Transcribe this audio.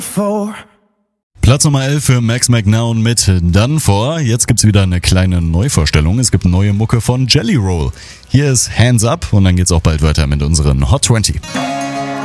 for. Platz Nummer 11 für Max McNown mit Done For. Jetzt gibt's wieder eine kleine Neuvorstellung. Es gibt neue Mucke von Jelly Roll. Hier ist Hands Up und dann geht's auch bald weiter mit unseren Hot 20.